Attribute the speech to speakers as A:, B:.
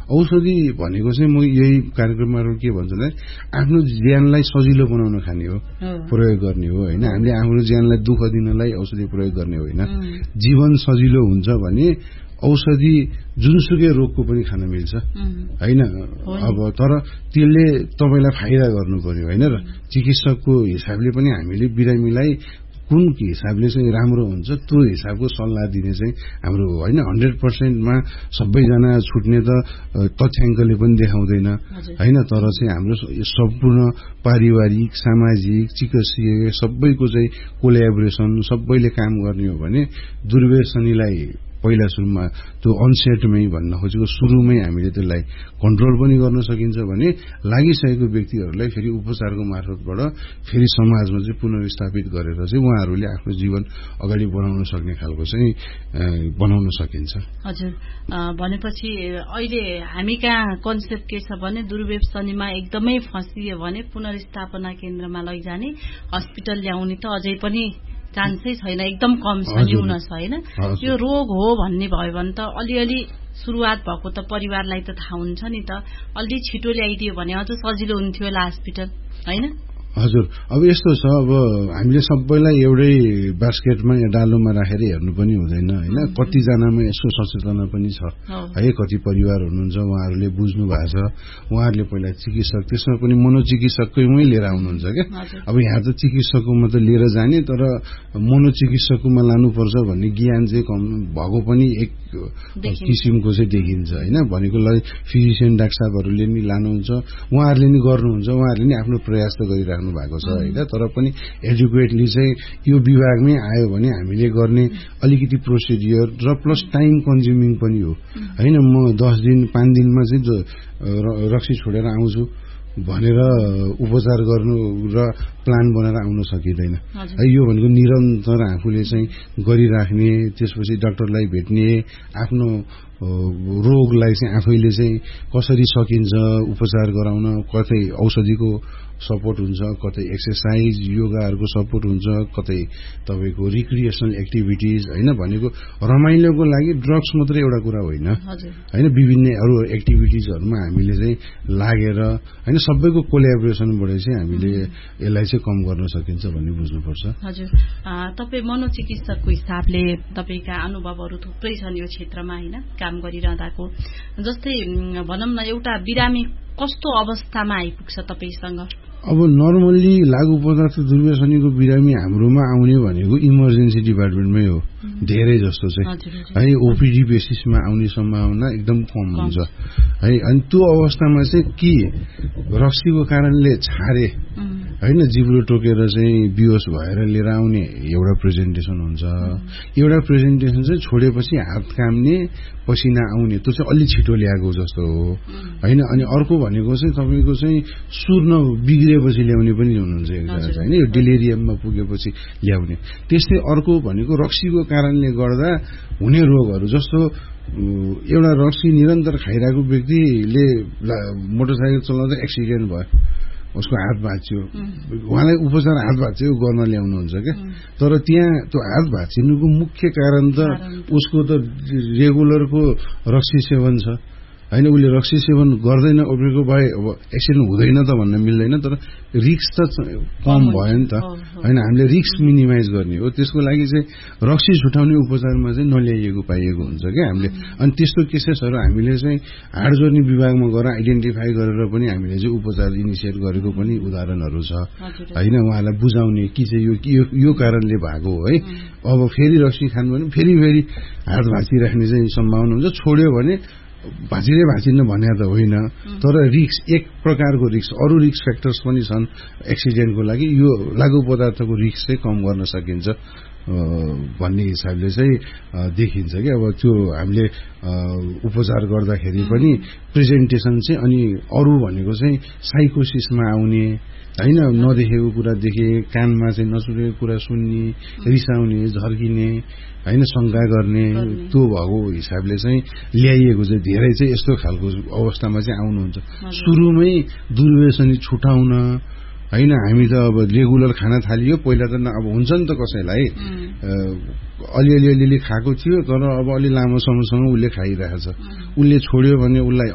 A: औषधि भनेको चाहिँ म यही कार्यक्रममा के भन्छु भने आफ्नो ज्यानलाई सजिलो बनाउन खाने हो, प्रयोग गर्ने हो हैन। हामीले आफ्नो ज्यानलाई दुःख दिनलाई औषधि प्रयोग गर्ने होइन। जीवन सजिलो हुन्छ भने औषधि जुनसुकै रोगको पनि खान मिल्छ हैन। अब तर त्यसले तपाईलाई फाइदा गर्नु पर्यो हैन र चिकित्सकको हिसाबले पनि हामीले बिरामीलाई कुन हिसाबले चाहिँ राम्रो हुन्छ त्यो हिसाबको सल्लाह दिने चाहिँ हाम्रो होइन। 100% मा सबैजना छुट्ने त तथ्याङ्कले पनि देखाउँदैन हैन। तर चाहिँ हाम्रो सम्पूर्ण पारिवारिक सामाजिक चिकित्सकीय सबैको चाहिँ कोल्याबोरेसन सबैले काम गर्ने हो भने दुर्व्यसनीलाई पहिला सुरुमा त्यो अनसेटमै भन्न खोजेको सुरुमै हामीले त्यसलाई कन्ट्रोल पनि गर्न सकिन्छ भने लागिसकेको व्यक्तिहरूलाई फेरि उपचारको मार्फतबाट फेरि समाजमा चाहिँ पुनर्स्थापित गरेर चाहिँ उहाँहरूले आफ्नो जीवन अगाडि बढाउन सक्ने खालको चाहिँ बनाउन सकिन्छ।
B: हजुर, भनेपछि अहिले हामी कहाँ कन्सेप्ट के छ भने दुर्व्यसनीमा एकदमै फँसियो भने पुनर्स्थापना केन्द्रमा लैजाने, हस्पिटल ल्याउने त अझै पनि चान्सै छैन, एकदम कम छ, न्यून छ हैन। यो रोग हो भन्ने भयो भने त अलिअलि सुरुवात भएको त परिवारलाई त थाहा हुन्छ नि त, अलि छिटो ल्याइदियो भने अझ सजिलो हुन्थ्यो होला हस्पिटल हैन।
A: हजुर, अब यस्तो छ, अब हामीले सबैलाई एउटै बास्केटमा या डालोमा राखेर हेर्नु पनि हुँदैन हैन। कतिजनामा यसको सचेतना पनि छ है। कति परिवार हुनुहुन्छ उहाँहरूले बुझ्नु भएको छ, उहाँहरूले पहिला चिकित्सक त्यसमा पनि मनोचिकित्सकमै लिएर आउनुहुन्छ क्या। अब यहाँ त चिकित्सककोमा त लिएर जाने, तर मनोचिकित्सककोमा लानुपर्छ भन्ने ज्ञान चाहिँ कम भएको पनि एक किसिमको चाहिँ देखिन्छ हैन। भनेको फिजिसियन डाक्टर साहबहरूले नि लानुहुन्छ, उहाँहरूले नि गर्नुहुन्छ, उहाँहरूले नि आफ्नो प्रयास त गरिराख्नु भएको छ हैन। तर पनि एजुकेटली चाहिँ यो विभागमै आयो भने हामीले गर्ने अलिकति प्रोसिडियर र प्लस टाइम कन्ज्युमिङ पनि हो हैन। म 10 दिन 5 दिनमा चाहिँ रक्सी छोडेर आउँछु भनेर उपचार गर्नु र प्लान बनाएर आउन सकिँदैन है। यो भनेको निरन्तर आफूले चाहिँ गरिराख्ने, त्यसपछि डाक्टरलाई भेट्ने, आफ्नो रोगलाई चाहिँ आफैले चाहिँ कसरी सकिन्छ उपचार गराउन, कतै औषधिको सपोर्ट हुन्छ, कतै एक्सरसाइज योगाहरूको सपोर्ट हुन्छ, कतै तपाईको रिक्रिएसनल एक्टिभिटिज हैन। भनेको रमाइलोको लागि ड्रग्स मात्रै एउटा कुरा होइन हैन। विभिन्न अरू एक्टिभिटिजहरुमा हामीले चाहिँ लागेर हैन सबैको कोल्याबोरेसनबाट चाहिँ हामीले यसलाई चाहिँ कम गर्न सकिन्छ भन्ने बुझ्नुपर्छ।
B: हजुर, तपाई मनोचिकित्सकको हिसाबले तपाईका अनुभवहरू थुप्रै छन् यो क्षेत्रमा हैन काम गरिरहँदाको। जस्तै भनौं न एउटा बिरामी कस्तो अवस्थामा आइपुग्छ तपाईसँग?
A: अब नर्मली लागू पदार्थ दुर्व्यसनीको बिरामी हाम्रोमा आउने भनेको इमर्जेन्सी डिपार्टमेन्टमै हो धेरै जस्तो चाहिँ है। ओपीडी बेसिसमा आउने सम्भावना एकदम कम हुन्छ है। अनि त्यो अवस्थामा चाहिँ के रक्सीको कारणले छारे हैन, जिब्रो टोकेर चाहिँ बिहोस भएर लिएर आउने एउटा प्रेजेन्टेसन हुन्छ। एउटा प्रेजेन्टेसन चाहिँ छोडेपछि हात काम्ने, पसिना आउने, त्यो चाहिँ अलि छिटो ल्याएको जस्तो हो हैन। अनि अर्को भनेको चाहिँ तपाईको चाहिँ सुर्न बिग्रेपछि ल्याउने पनि हुनुहुन्छ एकजना हैन, यो डिलेरियममा पुगेपछि ल्याउने। त्यस्तै अर्को भनेको रक्सीको कारणले गर्दा हुने रोगहरू, जस्तो एउटा रक्सी निरन्तर खाइरहेको व्यक्तिले मोटरसाइकल चलाउँदा एक्सिडेन्ट भयो, उसको हात भाँच्यो, उहाँलाई उपचार हात भाँच्यो गर्न ल्याउनुहुन्छ क्या। तर त्यहाँ त्यो हात भाँचिनुको मुख्य कारण त उसको त रेगुलरको रक्सी सेवन छ हैन। उसले रक्सी सेवन गर्दैन उब्रेको भए अब एक्सिडेन्ट हुँदैन त भन्न मिल्दैन, तर रिस्क त कम भयो नि त हैन। हामीले रिस्क मिनिमाइज गर्ने हो, त्यसको लागि चाहिँ रक्सी छुटाउने उपचारमा चाहिँ नल्याइएको पाइएको हुन्छ क्या हामीले। अनि त्यस्तो केसेसहरू हामीले चाहिँ हाड जोड्ने विभागमा गएर आइडेन्टिफाई गरेर पनि हामीले चाहिँ उपचार इनिसिएट गरेको पनि उदाहरणहरू छ हैन। उहाँलाई बुझाउने कि चाहिँ यो कारणले भएको हो है। अब फेरि रक्सी खानु भने फेरि हात भाँचिराख्ने चाहिँ सम्भावना हुन्छ। छोड्यो भने भाँचिन्न भने त होइन, तर रिस्क एक प्रकारको रिस्क, अरू रिस्क फ्याक्टर्स पनि छन् एक्सिडेन्टको लागि। यो लागू पदार्थको रिस्क चाहिँ कम गर्न सकिन्छ भन्ने हिसाबले चाहिँ देखिन्छ कि। अब त्यो हामीले उपचार गर्दाखेरि पनि प्रेजेन्टेसन चाहिँ, अनि अरू भनेको चाहिँ साइकोसिसमा आउने हैन, नदेखेको कुरा देखे, कानमा चाहिँ नसुनेको कुरा सुन्ने, रिसाउने, झर्किने हैन, शंका गर्ने, त्यो भएको हिसाबले चाहिँ ल्याइएको चाहिँ धेरै चाहिँ यस्तो खालको अवस्थामा चाहिँ आउनुहुन्छ। सुरुमै दुर्व्यसनी छुटाउन हैन, हामी त अब रेगुलर खाना थालियो पहिला त अब हुन्छ नि त कसैलाई अलिअलि खाएको थियो, तर अब अलि लामो समयसम्म उसले खाइरहेछ, उसले छोड्यो भने उसलाई